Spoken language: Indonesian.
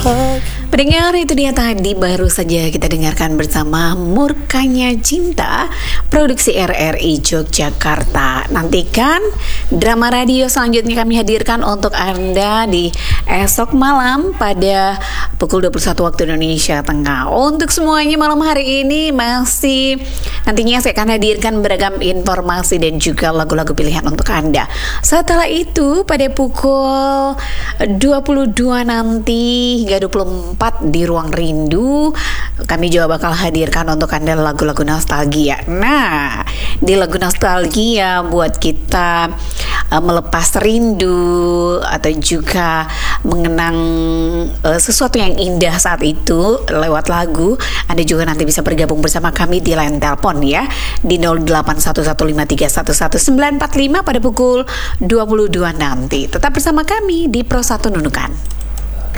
Pendengar, itu dia tadi baru saja kita dengarkan bersama Murkanya Cinta, produksi RRI Yogyakarta. Nantikan drama radio selanjutnya kami hadirkan untuk Anda di esok malam pada pukul 21 waktu Indonesia Tengah. Untuk semuanya malam hari ini nantinya saya akan hadirkan beragam informasi dan juga lagu-lagu pilihan untuk Anda. Setelah itu pada pukul 22 nanti hingga 24 di Ruang Rindu kami juga bakal hadirkan untuk Anda lagu-lagu nostalgia. Nah, di lagu nostalgia buat kita melepas rindu atau juga mengenang sesuatu yang indah saat itu lewat lagu, Anda juga nanti bisa bergabung bersama kami di line telepon ya di 0811531145 pada pukul 22 nanti. Tetap bersama kami di Pro 1 Nunukan.